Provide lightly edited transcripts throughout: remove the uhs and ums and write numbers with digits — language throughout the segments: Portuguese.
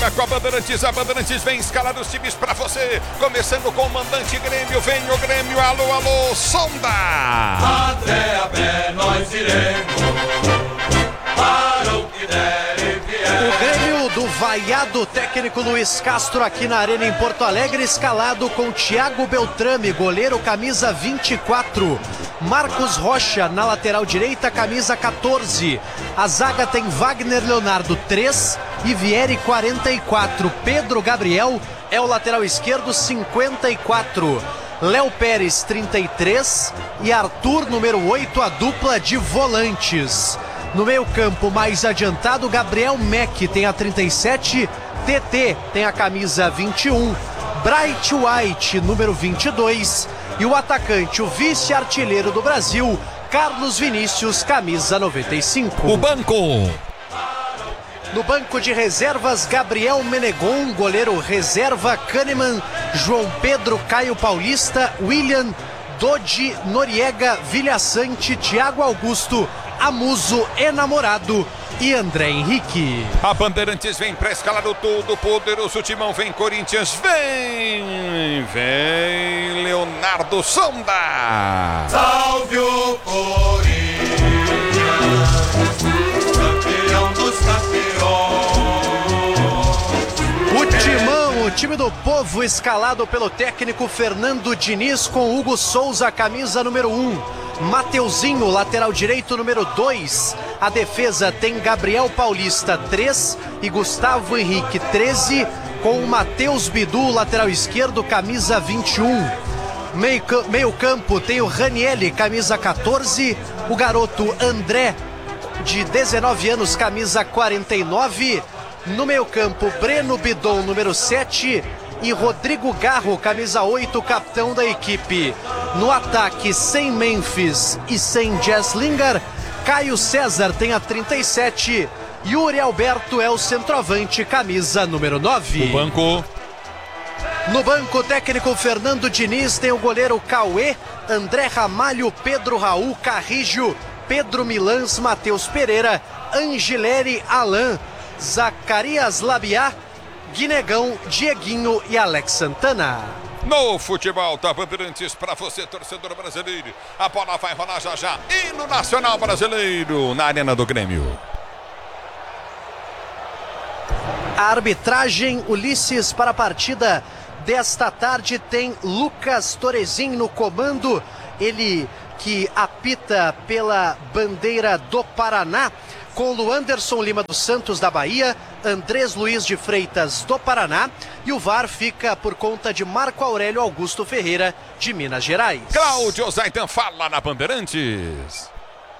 Com a Bandeirantes vem escalar os times pra você. Começando com o mandante Grêmio, vem o Grêmio, alô, alô, sonda! Até a pé nós iremos, para o que der e vier. O Grêmio do vaiado técnico Luiz Castro aqui na Arena em Porto Alegre, escalado com Thiago Beltrame, goleiro, camisa 24. Marcos Rocha na lateral direita, camisa 14. A zaga tem Wagner Leonardo, 3 e Vieri, 44. Pedro Gabriel é o lateral esquerdo, 54. Léo Pérez, 33 e Arthur, número 8, a dupla de volantes. No meio campo mais adiantado, Gabriel Meck tem a 37, TT tem a camisa 21, Bright White, número 22, e o atacante, o vice-artilheiro do Brasil, Carlos Vinícius, camisa 95. O banco. No banco de reservas, Gabriel Menegon, goleiro reserva, Kahneman, João Pedro, Caio Paulista, William, Dodi, Noriega, Vilhaçante, Thiago Augusto, Amuso, Enamorado e André Henrique. A Bandeirantes vem pra escalar o todo poderoso timão, vem Corinthians, vem Leonardo Sonda. Salve o Corinthians, campeão dos campeões. O timão, o time do povo, escalado pelo técnico Fernando Diniz, com Hugo Souza, camisa número 1. Mateuzinho, lateral direito, número 2. A defesa tem Gabriel Paulista, 3 e Gustavo Henrique, 13, com o Matheus Bidu, lateral esquerdo, camisa 21. Meio campo tem o Ranielli, camisa 14, o garoto André, de 19 anos, camisa 49. No meio campo, Breno Bidon, número 7, e Rodrigo Garro, camisa 8, capitão da equipe. No ataque, sem Memphis e sem Jess Lingard, Caio César tem a 37, Yuri Alberto é o centroavante, camisa número 9. O banco. No banco, técnico Fernando Diniz tem o goleiro Cauê, André Ramalho, Pedro Raul, Carrijo, Pedro Milans, Matheus Pereira, Angileri, Alain, Zacarias Labiá, Guinegão, Dieguinho e Alex Santana. No futebol da Bandeirantes, para você, torcedor brasileiro, a bola vai rolar já já. E no Nacional Brasileiro, na Arena do Grêmio. A arbitragem, Ulisses, para a partida desta tarde tem Lucas Torezin no comando, ele que apita pela bandeira do Paraná, com Luanderson Lima dos Santos da Bahia, Andrés Luiz de Freitas do Paraná, e o VAR fica por conta de Marco Aurélio Augusto Ferreira de Minas Gerais. Cláudio Zaidan fala na Bandeirantes.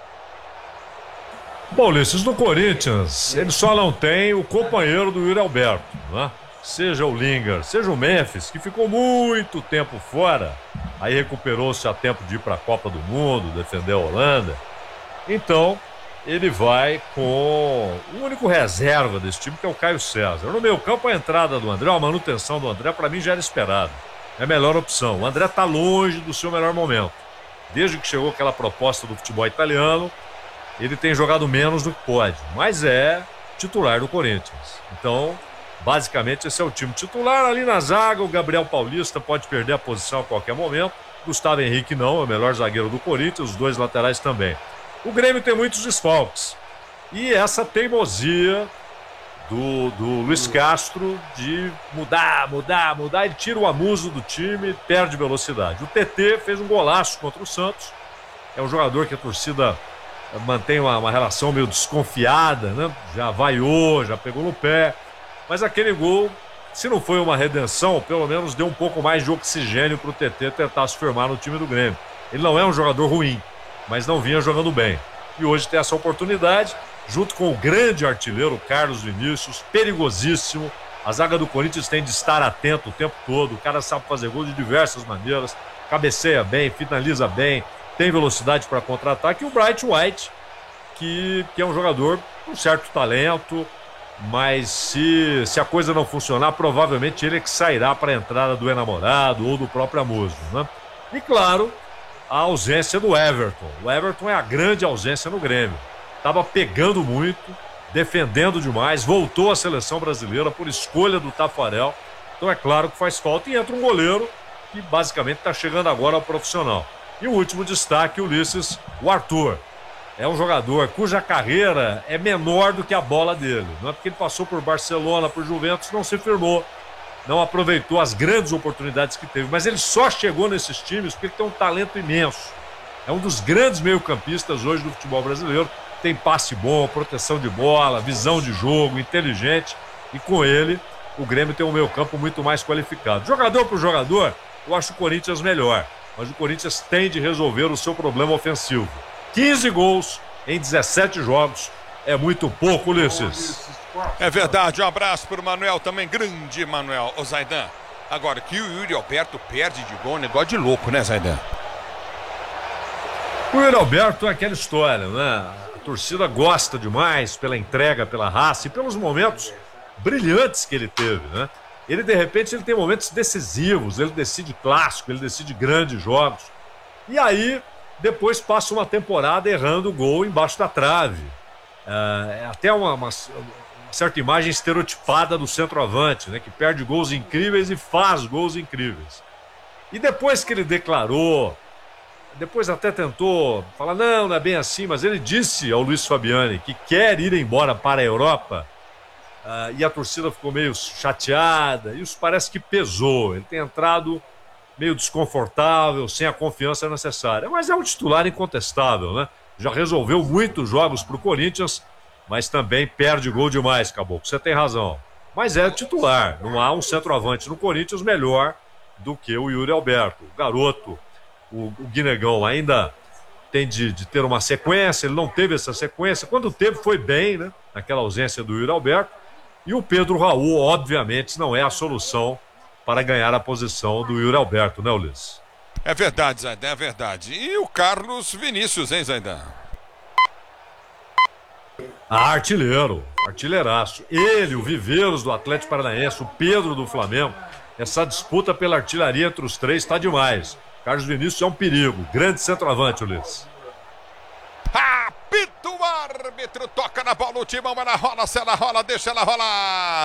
Bom, Ulisses, no Corinthians, ele só não tem o companheiro do Yuri Alberto, né? Seja o Lingard, seja o Memphis, que ficou muito tempo fora, aí recuperou-se a tempo de ir para a Copa do Mundo, defender a Holanda. Então, ele vai com o único reserva desse time, que é o Caio César. No meio campo, a entrada do André, a manutenção do André, para mim já era esperado. É a melhor opção. O André está longe do seu melhor momento. Desde que chegou aquela proposta do futebol italiano, ele tem jogado menos do que pode, mas é titular do Corinthians. Então, basicamente, esse é o time titular. Ali na zaga, o Gabriel Paulista pode perder a posição a qualquer momento. Gustavo Henrique não, é o melhor zagueiro do Corinthians, os dois laterais também. O Grêmio tem muitos desfalques. E essa teimosia do Luiz Castro de mudar, ele tira o Amuso do time, perde velocidade. O TT fez um golaço contra o Santos. É um jogador que a torcida mantém uma relação meio desconfiada, né? Já vaiou, já pegou no pé. Mas aquele gol, se não foi uma redenção, pelo menos deu um pouco mais de oxigênio para o TT tentar se firmar no time do Grêmio. Ele não é um jogador ruim, mas não vinha jogando bem. E hoje tem essa oportunidade, junto com o grande artilheiro Carlos Vinícius, perigosíssimo. A zaga do Corinthians tem de estar atento o tempo todo. O cara sabe fazer gol de diversas maneiras, cabeceia bem, finaliza bem, tem velocidade para contra-ataque. E o Bright White, que é um jogador com certo talento, mas se a coisa não funcionar, provavelmente ele é que sairá para a entrada do Enamorado ou do próprio Amuso, né? E claro, a ausência do Everton. O Everton é a grande ausência no Grêmio. Estava pegando muito, defendendo demais, voltou à seleção brasileira por escolha do Tafarel. Então é claro que faz falta e entra um goleiro que basicamente está chegando agora ao profissional. E o último destaque, Ulisses, o Arthur. É um jogador cuja carreira é menor do que a bola dele. Não é porque ele passou por Barcelona, por Juventus, não se firmou, não aproveitou as grandes oportunidades que teve. Mas ele só chegou nesses times porque ele tem um talento imenso. É um dos grandes meio-campistas hoje do futebol brasileiro. Tem passe bom, proteção de bola, visão de jogo, inteligente. E com ele, o Grêmio tem um meio-campo muito mais qualificado. Jogador por jogador, eu acho o Corinthians melhor. Mas o Corinthians tem de resolver o seu problema ofensivo. 15 gols em 17 jogos. É muito pouco, Ulisses. É verdade, um abraço para o Manuel também, grande Manuel. Ô Zaidan, agora que o Yuri Alberto perde de gol, negócio de louco, né, Zaidan? O Yuri Alberto é aquela história, né? A torcida gosta demais pela entrega, pela raça e pelos momentos brilhantes que ele teve, né? Ele, de repente, ele tem momentos decisivos, ele decide clássico, ele decide grandes jogos. E aí, depois passa uma temporada errando o gol embaixo da trave. É até uma certa imagem estereotipada do centroavante, né? Que perde gols incríveis e faz gols incríveis. E depois que ele declarou, depois até tentou falar, não é bem assim, mas ele disse ao Luiz Fabiani que quer ir embora para a Europa, e a torcida ficou meio chateada, isso parece que pesou. Ele tem entrado meio desconfortável, sem a confiança necessária, mas é um titular incontestável, né? Já resolveu muitos jogos para o Corinthians, mas também perde gol demais, Caboclo, você tem razão. Mas é titular, não há um centroavante no Corinthians melhor do que o Yuri Alberto, o garoto. O Guinegão ainda tem de ter uma sequência, ele não teve essa sequência. Quando teve, foi bem, né? Naquela ausência do Yuri Alberto. E o Pedro Raul, obviamente, não é a solução para ganhar a posição do Yuri Alberto, né, Ulisses? É verdade, Zaidan, é verdade. E o Carlos Vinícius, hein, Zaidan? Artilheiro, artilheiraço. Ele, o Viveiros do Atlético Paranaense, o Pedro do Flamengo. Essa disputa pela artilharia entre os três está demais. Carlos Vinícius é um perigo. Grande centroavante, Ulisses. Apita o árbitro, toca na bola, o Timão, ela rola, se ela rola, deixa ela rolar.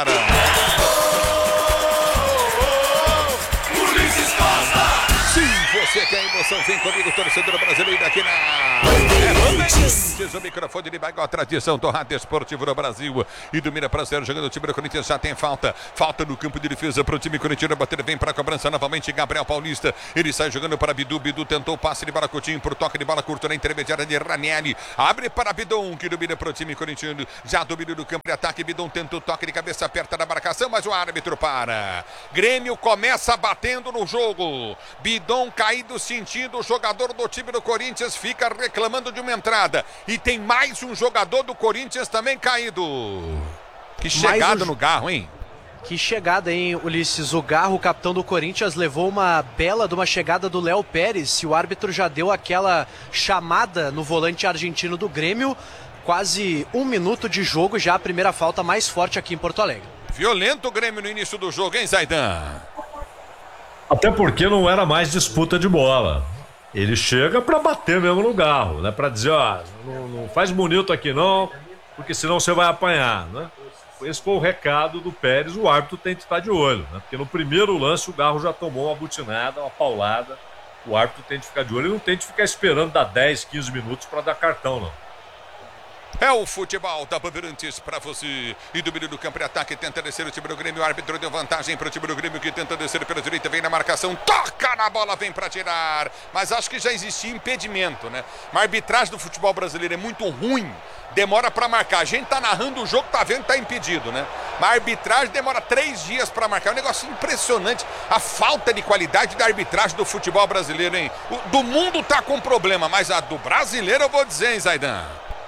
Ulisses Costa! Sim, você quer emoção, vem comigo, torcedor brasileiro aqui na... O microfone de Baigó, tradição do rádio esportivo no Brasil. E do Mira Prazer jogando o time do Corinthians, já tem falta no campo de defesa para o time corintiano bater, vem para a cobrança novamente Gabriel Paulista, ele sai jogando para Bidu, tentou o passe de bola Coutinho por toque de bola curto na intermediária de Ranieri, abre para Bidon, que domina para o time corintiano, já domina do campo de ataque, Bidon tenta o toque de cabeça perto da marcação, mas o árbitro para. Grêmio começa batendo no jogo, Bidon caído sentindo, o jogador do time do Corinthians fica reclamando de uma entrada, e tem mais um jogador do Corinthians também caído. Que chegada no Garro, hein? Que chegada, hein, Ulisses? O Garro, o capitão do Corinthians, levou uma bela de uma chegada do Léo Pérez, e o árbitro já deu aquela chamada no volante argentino do Grêmio. Quase 1 minuto de jogo, já a primeira falta mais forte aqui em Porto Alegre. Violento o Grêmio no início do jogo, hein, Zaidan? Até porque não era mais disputa de bola. Ele chega para bater mesmo no Garro, né? Para dizer, ó, não faz bonito aqui não, porque senão você vai apanhar, né? Esse foi o recado do Pérez, o árbitro tem que estar de olho, né? Porque no primeiro lance o Garro já tomou uma butinada, uma paulada, o árbitro tem de ficar de olho, ele não tem de ficar esperando dar 10, 15 minutos para dar cartão, não. É o futebol da Bandeirantes para você. E do meio do campo de ataque, tenta descer o time do Grêmio. O árbitro deu vantagem para o time do Grêmio, que tenta descer pela direita, vem na marcação, toca na bola, vem para tirar. Mas acho que já existia impedimento, né? Mas a arbitragem do futebol brasileiro é muito ruim, demora para marcar. A gente tá narrando o jogo, tá vendo que tá impedido, né? Mas a arbitragem demora 3 dias para marcar. É um negócio impressionante a falta de qualidade da arbitragem do futebol brasileiro, hein? O do mundo tá com problema, mas a do brasileiro eu vou dizer, hein, Zaidan?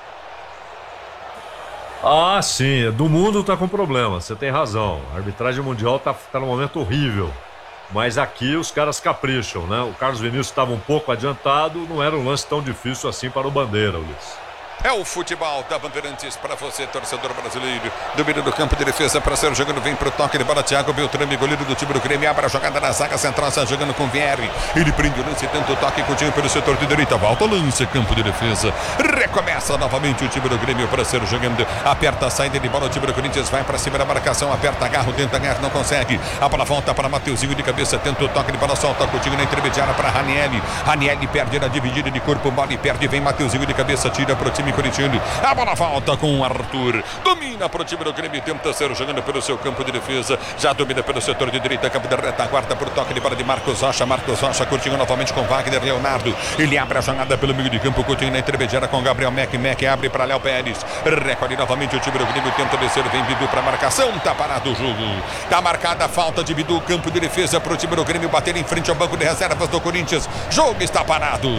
Ah, sim, do mundo tá com problema, você tem razão. A arbitragem mundial tá num momento horrível. Mas aqui os caras capricham, né? O Carlos Vinícius estava um pouco adiantado, não era um lance tão difícil assim para o Bandeira, Ulisses. É o futebol da Bandeirantes para você, torcedor brasileiro. Domínio do campo de defesa para ser jogando, vem pro toque de bola. Thiago Beltrame, goleiro do time do Grêmio, abre a jogada na zaga central, está jogando com Vieri. Ele prende o lance, tenta o toque, continua pelo setor de direita, volta o lance, campo de defesa. Recomeça novamente o time do Grêmio para ser jogando. Aperta a saída de bola, o time do Corinthians vai para cima da marcação, aperta agarro, tenta ganhar, não consegue. A bola volta para Mateuzinho de cabeça, tenta o toque de bola, solta contigo na intermediária para Ranieri. Ranieri perde na dividida de corpo, bola e perde, vem Mateuzinho de cabeça, tira para o time corintiano. A bola volta com o Arthur, domina para o time do Grêmio, tenta ser jogando pelo seu campo de defesa, já domina pelo setor de direita, campo de retaguarda por toque de bola de Marcos Rocha curtindo novamente com Wagner Leonardo. Ele abre a jogada pelo meio de campo, curtindo na intermediária com Gabriel Mac abre para Léo Pérez. Recolhe novamente o time do Grêmio, tenta descer, vem Bidu para marcação, tá parado o jogo. Tá marcada a falta de Bidu, campo de defesa para o time do Grêmio bater em frente ao banco de reservas do Corinthians. Jogo está parado.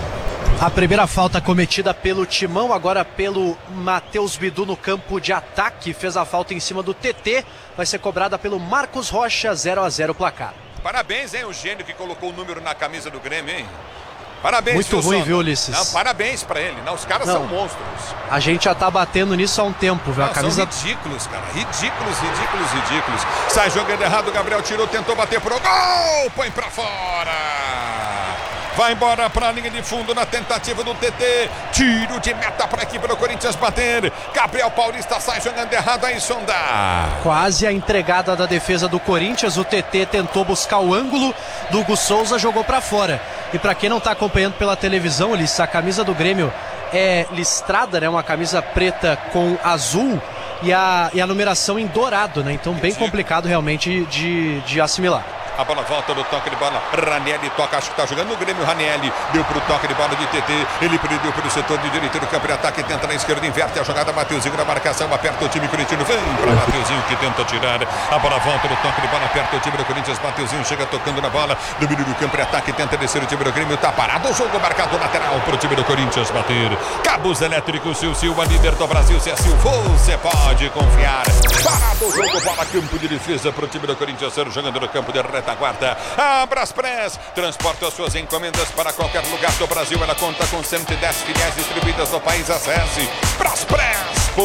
A primeira falta cometida pelo Timão, agora pelo Matheus Bidu no campo de ataque. Fez a falta em cima do TT, vai ser cobrada pelo Marcos Rocha, 0-0 placar. Parabéns, hein, o gênio que colocou o número na camisa do Grêmio, hein? Parabéns, muito ruim, Wilson. Viu, Ulisses? Não, parabéns pra ele. Não, os caras são monstros. A gente já tá batendo nisso há um tempo, viu? Não, a camisa... São ridículos, cara. Ridículos. Sai jogando errado, o Gabriel tirou, tentou bater pro gol. Põe pra fora. Vai embora para a linha de fundo na tentativa do TT. Tiro de meta para a equipe do Corinthians bater. Gabriel Paulista sai jogando errado, aí sonda. Quase a entregada da defesa do Corinthians. O TT tentou buscar o ângulo do Hugo Souza, jogou para fora. E para quem não está acompanhando pela televisão, Ulisses, a camisa do Grêmio é listrada, né? Uma camisa preta com azul e a numeração em dourado, né? Então bem complicado realmente de assimilar. A bola volta no toque de bola. Ranieri toca, acho que está jogando no Grêmio. Ranieri deu para o toque de bola de TT. Ele prendeu pelo setor de direito do campo de ataque. Tenta na esquerda, inverte a jogada. Mateuzinho na marcação, aperta o time corintiano. Vem para Mateuzinho que tenta tirar. A bola volta no toque de bola, aperta o time do Corinthians. Mateuzinho chega tocando na bola. Domínio do campo de ataque, tenta descer o time do Grêmio. Está parado o jogo, marcado lateral para o time do Corinthians bater. Cabos elétricos, Silva, líder do Brasil. Se é Silva, você pode confiar. Parado o jogo, bola campo de defesa para o time do Corinthians. Jogando no campo de retaguarda. A Braspress transporta as suas encomendas para qualquer lugar do Brasil. Ela conta com 110 filiais distribuídas no país. Acesse braspress.com.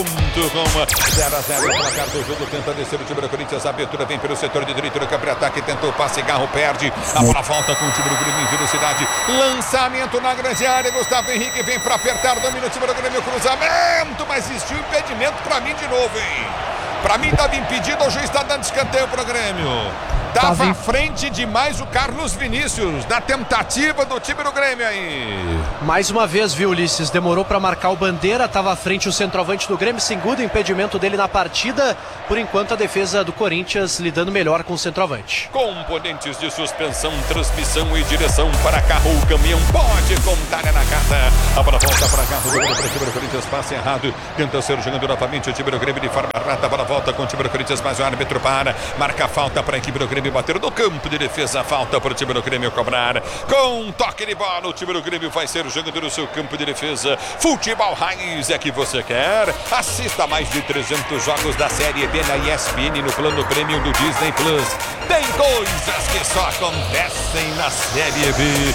0-0 o placar do jogo. Tenta descer o time do Corinthians. A abertura vem pelo setor de direito do campo de ataque. Tentou o passe, Garro perde. A bola volta com o time do Grêmio em velocidade. Lançamento na grande área. Gustavo Henrique vem para apertar. Domina o time do Grêmio. Cruzamento, mas existiu impedimento para mim de novo, hein? Para mim estava impedido, o juiz está dando escanteio para o Grêmio. Estava à frente demais o Carlos Vinícius, na tentativa do time do Grêmio aí. Mais uma vez, viu, Ulisses, demorou para marcar o Bandeira, estava à frente o centroavante do Grêmio, segundo impedimento dele na partida. Por enquanto a defesa do Corinthians lidando melhor com o centroavante. Componentes de suspensão, transmissão e direção para carro, o caminhão pode contar na casa. A bola volta para carro do Grêmio, para o time do Corinthians, passe errado, tenta ser jogando novamente o time do Grêmio de forma rata. A bola volta com o time do Corinthians, mas o árbitro para, marca a falta para a equipe do Grêmio bater no campo de defesa, falta para o time do Grêmio cobrar. Com toque de bola, o time do Grêmio vai ser jogando no seu campo de defesa. Futebol raiz é que você quer. Assista mais de 300 jogos da Série B na ESPN no plano Premium do Disney Plus. Tem coisas que só acontecem na Série B.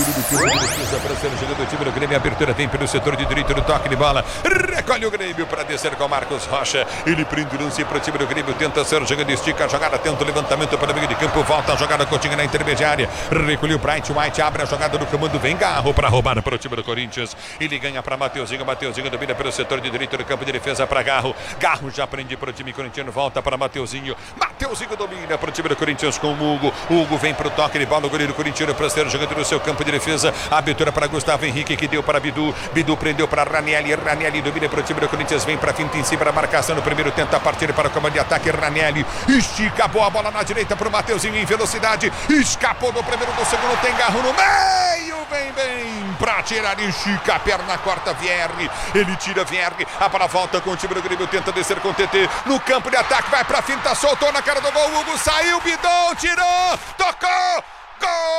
Para ser jogando o time do Grêmio, a abertura vem pelo setor de direito do toque de bola. Recolhe o Grêmio para descer com Marcos Rocha. Ele prende o lance para o time do Grêmio, tenta ser jogando, estica a jogada, tenta o levantamento para o meio de campo, volta a jogada Coutinho na intermediária. Recolheu Bright White, abre a jogada do comando, vem Garro para roubar para o time do Corinthians. Ele ganha para Mateuzinho, Mateuzinho domina pelo setor de direito do campo de defesa para Garro. Garro já prende para o time corintiano, volta para Mateuzinho. Mateuzinho domina para o time do Corinthians com o Hugo. Hugo vem para o toque de bola, o goleiro corintiano para ser jogando no seu campo de defesa. A abertura para Gustavo Henrique que deu para Bidu. Bidu prendeu para Ranieri. Ranieri domina para o time do Corinthians, vem para finta em cima da marcação no primeiro, tenta partir para o comando de ataque. Ranieri estica a bola na direita para o Mateuzinho em velocidade. Escapou do primeiro, do segundo, tem Garro no meio. Vem bem para tirar, estica a perna, corta Vierre. Ele tira Vierre. A bola volta com o time do Grêmio, tenta descer com o TT no campo de ataque, vai para finta, soltou na cara do gol. Hugo saiu, Bidon tirou, tocou, gol!